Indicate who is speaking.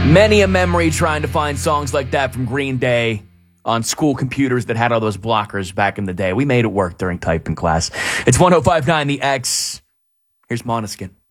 Speaker 1: Many a memory trying to find songs like that from Green Day on school computers that had all those blockers back in the day. We made it work during typing class. It's 105.9 The X. Here's Måneskin.